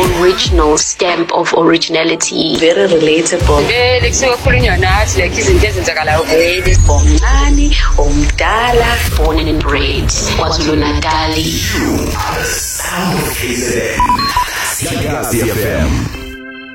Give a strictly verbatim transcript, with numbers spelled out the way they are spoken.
original stamp of originality. Very relatable. Vele kusuke kukhulunywa nathi like izinto ezenzakalayo vele. Omncane, omdala, Born and bred KwaZulu Natal. Sound of K Z N. Siyakazi F M.